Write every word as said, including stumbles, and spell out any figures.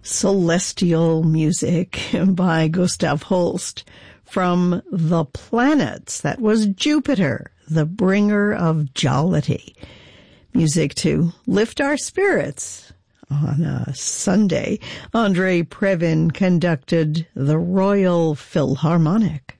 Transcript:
Celestial music by Gustav Holst from The Planets. That was Jupiter, the bringer of jollity. Music to lift our spirits. On a Sunday, Andrei Previn conducted the Royal Philharmonic.